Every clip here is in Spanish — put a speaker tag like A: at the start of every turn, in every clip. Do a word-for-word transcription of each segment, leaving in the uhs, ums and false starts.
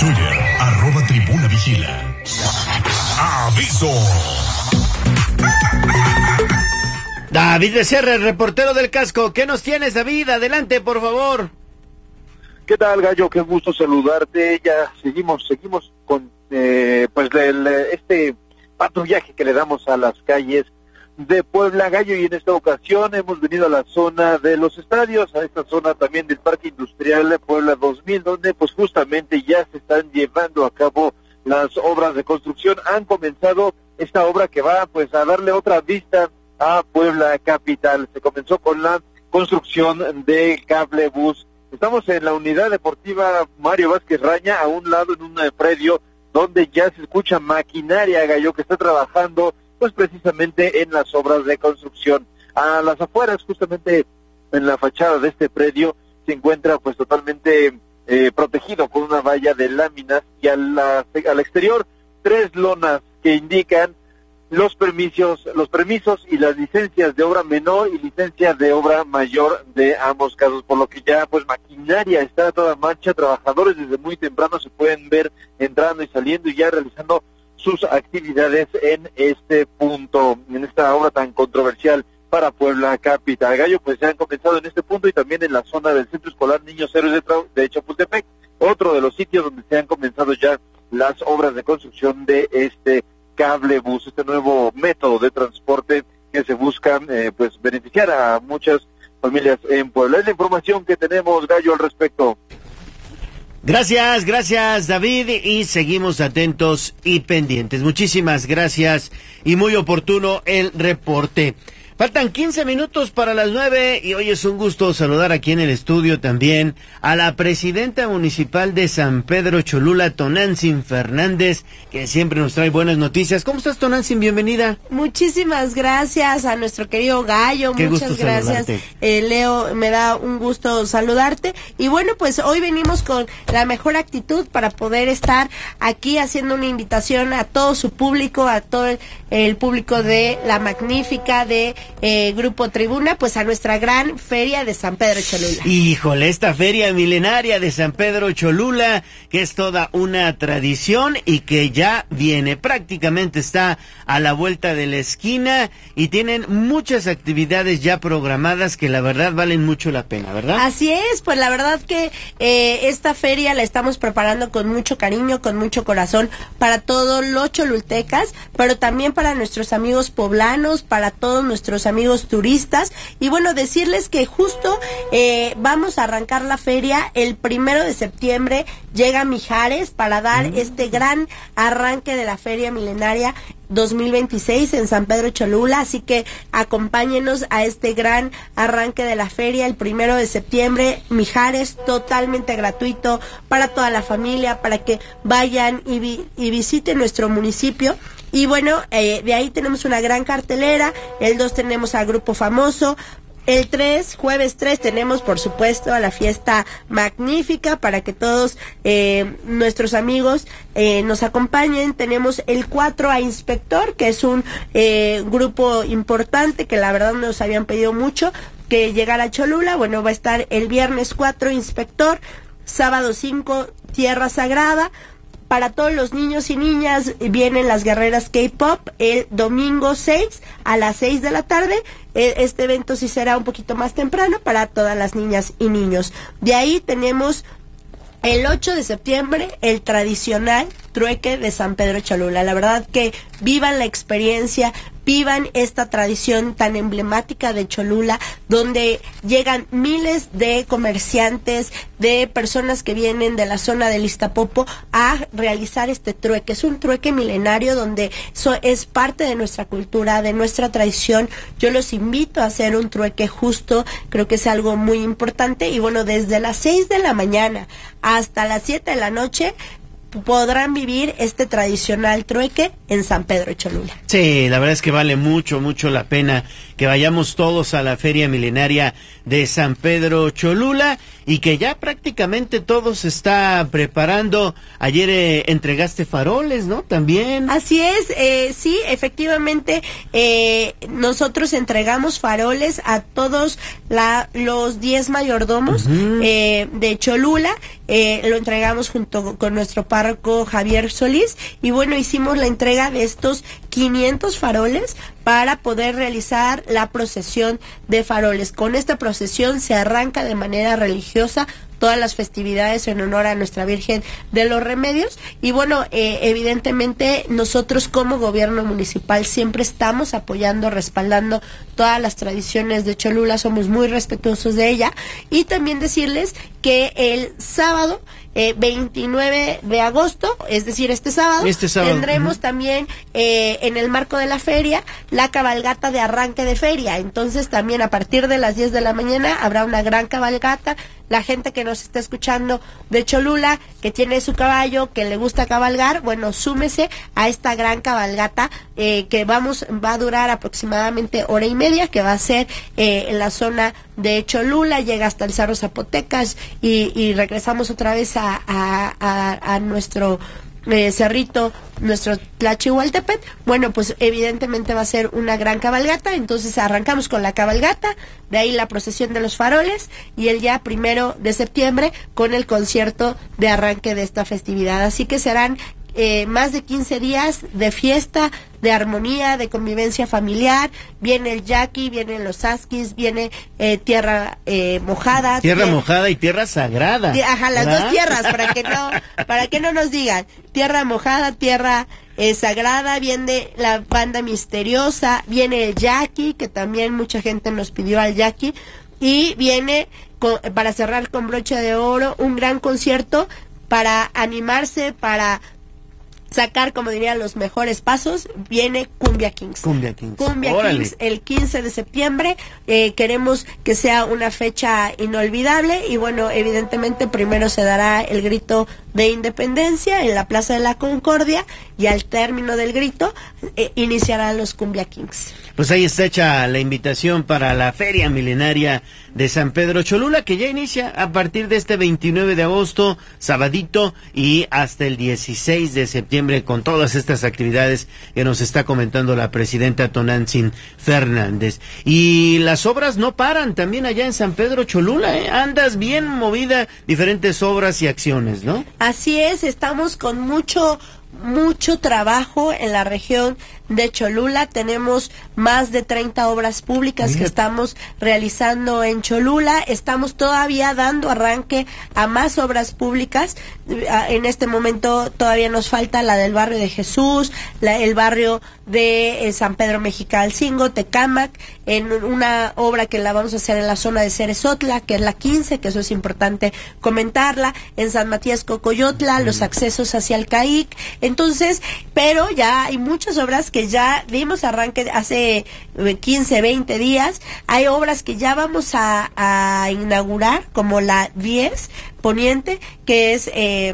A: Twitter, arroba Tribuna Vigila. ¡Aviso!
B: David Becerra, el reportero del casco. ¿Qué nos tienes, David? Adelante, por favor.
C: ¿Qué tal, Gallo? Qué gusto saludarte. Ya seguimos, seguimos con eh, pues el, este patrullaje que le damos a las calles de Puebla, Gallo, y en esta ocasión hemos venido a la zona de los estadios, a esta zona también del Parque Industrial de Puebla dos mil, donde pues justamente ya se están llevando a cabo las obras de construcción. Han comenzado esta obra que va pues a darle otra vista a Puebla capital. Se comenzó con la construcción de cablebús. Estamos en la unidad deportiva Mario Vázquez Raña, a un lado en un predio donde ya se escucha maquinaria, Gallo, que está trabajando pues precisamente en las obras de construcción. A las afueras, justamente en la fachada de este predio, se encuentra pues totalmente eh, protegido con una valla de láminas, y a la, al exterior tres lonas que indican los permisos, los permisos y las licencias de obra menor y licencia de obra mayor de ambos casos, por lo que ya pues maquinaria está a toda marcha. Trabajadores desde muy temprano se pueden ver entrando y saliendo y ya realizando sus actividades en este punto, en esta obra tan controversial para Puebla capital. Gallo, pues se han comenzado en este punto y también en la zona del Centro Escolar Niños Héroes de, Tra- de Chapultepec, otro de los sitios donde se han comenzado ya las obras de construcción de este cablebús, este nuevo método de transporte que se busca eh, pues beneficiar a muchas familias en Puebla. Es la información que tenemos, Gallo, al respecto.
B: Gracias, gracias, David, y seguimos atentos y pendientes. Muchísimas gracias y muy oportuno el reporte. Faltan quince minutos para las nueve y hoy es un gusto saludar aquí en el estudio también a la presidenta municipal de San Pedro Cholula, Tonantzin Fernández, que siempre nos trae buenas noticias. ¿Cómo estás, Tonantzin? Bienvenida.
D: Muchísimas gracias a nuestro querido Gallo.
B: Qué
D: Muchas
B: gusto
D: gracias, eh, Leo. Me da un gusto saludarte. Y bueno, pues hoy venimos con la mejor actitud para poder estar aquí haciendo una invitación a todo su público, a todo el, el público de La Magnífica, de Eh, Grupo Tribuna, pues a nuestra gran feria de San Pedro Cholula.
B: Híjole, esta feria milenaria de San Pedro Cholula, que es toda una tradición y que ya viene, prácticamente está a la vuelta de la esquina y tienen muchas actividades ya programadas que la verdad valen mucho la pena, ¿verdad?
D: Así es, pues la verdad que eh, esta feria la estamos preparando con mucho cariño, con mucho corazón para todos los cholultecas, pero también para nuestros amigos poblanos, para todos nuestros amigos turistas. Y bueno, decirles que justo eh, vamos a arrancar la feria el primero de septiembre. Llega Mijares para dar mm. este gran arranque de la feria milenaria dos mil veintiséis en San Pedro Cholula, así que acompáñenos a este gran arranque de la feria el primero de septiembre. Mijares totalmente gratuito para toda la familia, para que vayan y, vi- y visiten nuestro municipio. Y bueno, eh, de ahí tenemos una gran cartelera. El dos tenemos al Grupo Famoso. El tres, jueves tres, tenemos por supuesto a la fiesta magnífica para que todos eh, nuestros amigos eh, nos acompañen. Tenemos el cuatro a Inspector, que es un eh, grupo importante que la verdad nos habían pedido mucho que llegara a Cholula. Bueno, va a estar el viernes cuatro Inspector, sábado cinco Tierra Sagrada. Para todos los niños y niñas vienen las guerreras K-Pop el domingo seis a las seis de la tarde. Este evento sí será un poquito más temprano para todas las niñas y niños. De ahí tenemos el ocho de septiembre, el tradicional trueque de San Pedro Cholula. La verdad que vivan la experiencia, vivan esta tradición tan emblemática de Cholula, donde llegan miles de comerciantes, de personas que vienen de la zona del Iztapopo a realizar este trueque. Es un trueque milenario donde so, es parte de nuestra cultura, de nuestra tradición. Yo los invito a hacer un trueque justo, creo que es algo muy importante. Y bueno, desde las seis de la mañana hasta las siete de la noche podrán vivir este tradicional trueque en San Pedro Cholula.
B: Sí, la verdad es que vale mucho, mucho la pena que vayamos todos a la Feria Milenaria de San Pedro Cholula. y que ya prácticamente todo se está preparando. Ayer eh, entregaste faroles, ¿no? También.
D: Así es, eh, sí, efectivamente, eh, nosotros entregamos faroles a todos la, los diez mayordomos uh-huh. eh, de Cholula, eh, lo entregamos junto con nuestro párroco Javier Solís, y bueno, hicimos la entrega de estos quinientos faroles para poder realizar la procesión de faroles. Con esta procesión se arranca de manera religiosa todas las festividades en honor a nuestra Virgen de los Remedios, y bueno, eh, evidentemente nosotros como gobierno municipal siempre estamos apoyando, respaldando todas las tradiciones de Cholula, somos muy respetuosos de ella, y también decirles que el sábado eh, veintinueve de agosto, es decir, este sábado,
B: este sábado.
D: tendremos
B: uh-huh.
D: también eh, en el marco de la feria la cabalgata de arranque de feria. Entonces también a partir de las diez de la mañana habrá una gran cabalgata. La gente que nos está escuchando de Cholula, que tiene su caballo, que le gusta cabalgar, bueno, súmese a esta gran cabalgata eh, que vamos va a durar aproximadamente hora y media, que va a ser eh, en la zona de Cholula, llega hasta el Cerro Zapotecas y, y regresamos otra vez a, a, a, a nuestro Eh, cerrito, nuestro Tlachihualtepet. Bueno, pues evidentemente va a ser una gran cabalgata. Entonces arrancamos con la cabalgata, de ahí la procesión de los faroles, y el día primero de septiembre con el concierto de arranque de esta festividad. Así que serán eh, más de quince días de fiesta, de armonía, de convivencia familiar. Viene el yaqui, vienen los asquis, viene eh, tierra eh, mojada.
B: Tierra
D: tierra,
B: mojada y tierra sagrada.
D: Ajá, las
B: ¿verdad?
D: dos tierras, para que no, para que no nos digan. Tierra mojada, tierra eh, sagrada, viene la banda misteriosa, viene el yaqui, que también mucha gente nos pidió al yaqui, y viene con, para cerrar con broche de oro un gran concierto para animarse, para sacar, como diría, los mejores pasos. Viene Cumbia Kings.
B: Cumbia Kings.
D: Cumbia
B: Órale.
D: Kings el quince de septiembre. Eh, queremos que sea una fecha inolvidable, y bueno, evidentemente primero se dará el grito de independencia en la Plaza de la Concordia, y al término del grito eh, iniciarán los Cumbia Kings.
B: Pues ahí está hecha la invitación para la Feria Milenaria de San Pedro Cholula, que ya inicia a partir de este veintinueve de agosto, sabadito, y hasta el dieciséis de septiembre, con todas estas actividades que nos está comentando la presidenta Tonantzin Fernández. Y las obras no paran también allá en San Pedro Cholula, ¿eh? Andas bien movida, diferentes obras y acciones, ¿no?
D: Así es, estamos con mucho mucho trabajo en la región de Cholula. Tenemos más de treinta obras públicas Mira. que estamos realizando en Cholula. Estamos todavía dando arranque a más obras públicas. En este momento todavía nos falta la del barrio de Jesús, la, el barrio de eh, San Pedro Mexicalcingo, Tecámac, en una obra que la vamos a hacer en la zona de Cerezotla, que es la quince, que eso es importante comentarla, en San Matías Cocoyotla, mm. los accesos hacia el CAIC. Entonces, pero ya hay muchas obras que ya dimos arranque hace quince, veinte días. Hay obras que ya vamos a, a inaugurar, como la diez Poniente, que es eh,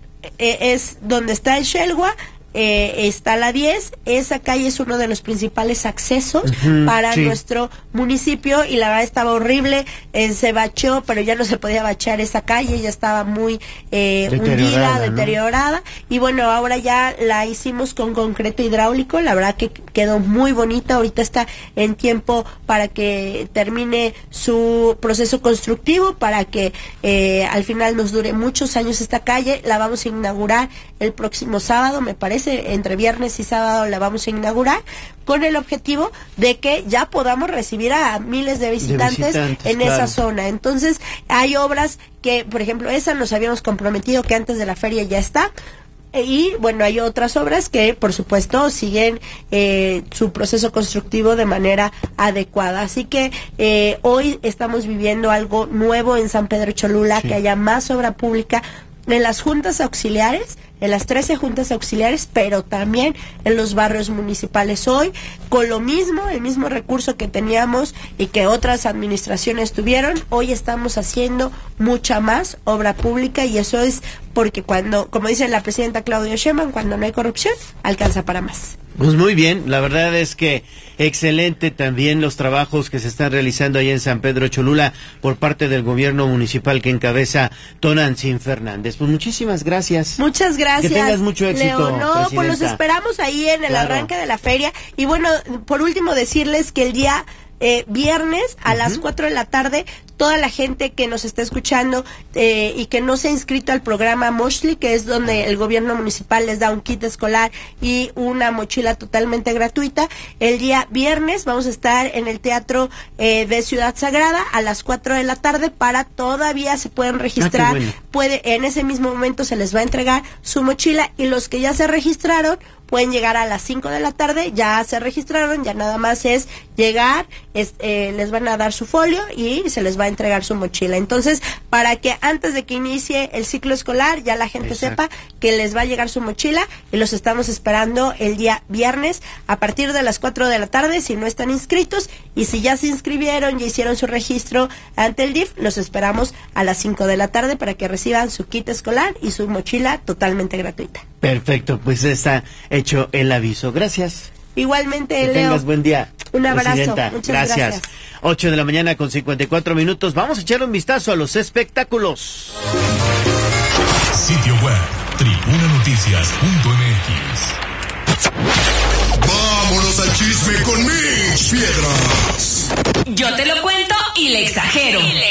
D: es donde está el Xelhua. Eh, está la diez, esa calle es uno de los principales accesos uh-huh, para sí. nuestro municipio, y la verdad estaba horrible, eh, se bachó, pero ya no se podía bachar esa calle, ya estaba muy eh, hundida, ¿no? deteriorada, y bueno, ahora ya la hicimos con concreto hidráulico, la verdad que quedó muy bonita. Ahorita está en tiempo para que termine su proceso constructivo, para que eh, al final nos dure muchos años esta calle. La vamos a inaugurar el próximo sábado, me parece, entre viernes y sábado la vamos a inaugurar, con el objetivo de que ya podamos recibir a miles de visitantes, de visitantes en claro. esa zona. Entonces, hay obras que, por ejemplo, esa nos habíamos comprometido que antes de la feria ya está. Y bueno, hay otras obras que por supuesto siguen eh, su proceso constructivo de manera adecuada. Así que eh, hoy estamos viviendo algo nuevo en San Pedro Cholula, sí. que haya más obra pública en las juntas auxiliares, en las trece juntas auxiliares, pero también en los barrios municipales hoy, con lo mismo, el mismo recurso que teníamos y que otras administraciones tuvieron. Hoy estamos haciendo mucha más obra pública, y eso es porque cuando, como dice la presidenta Claudia Sheinbaum, cuando no hay corrupción, alcanza para más.
B: Pues muy bien, la verdad es que excelente también los trabajos que se están realizando ahí en San Pedro Cholula por parte del gobierno municipal que encabeza Tonantzin Fernández. Pues muchísimas gracias.
D: Muchas gracias.
B: Que tengas mucho éxito,
D: Leo, no,
B: presidenta.
D: pues los esperamos ahí en el
B: Claro.
D: arranque de la feria. Y bueno, por último decirles que el día eh, viernes a uh-huh. las cuatro de la tarde, toda la gente que nos está escuchando eh, y que no se ha inscrito al programa Mochli, que es donde el gobierno municipal les da un kit escolar y una mochila totalmente gratuita, el día viernes vamos a estar en el Teatro eh, de Ciudad Sagrada a las cuatro de la tarde. Para todavía se pueden registrar,
B: ah, bueno.
D: puede en ese mismo momento se les va a entregar su mochila, y los que ya se registraron pueden llegar a las cinco de la tarde, ya se registraron, ya nada más es llegar, es, eh, les van a dar su folio y se les va a entregar su mochila. Entonces, para que antes de que inicie el ciclo escolar, ya la gente Exacto. sepa que les va a llegar su mochila, y los estamos esperando el día viernes a partir de las cuatro de la tarde, si no están inscritos, y si ya se inscribieron y hicieron su registro ante el D I F, los esperamos a las cinco de la tarde para que reciban su kit escolar y su mochila totalmente gratuita.
B: Perfecto, pues está hecho el aviso. Gracias.
D: Igualmente,
B: que
D: Leo.
B: tengas buen día.
D: Un abrazo.
B: Presidenta.
D: Muchas
B: gracias.
D: gracias.
B: ocho de la mañana con cincuenta y cuatro minutos. Vamos a echar un vistazo a los espectáculos.
A: Sitio web, tribuna noticias punto m x. Vámonos al chisme con Mitch Piedras.
E: Yo te lo cuento y le exagero.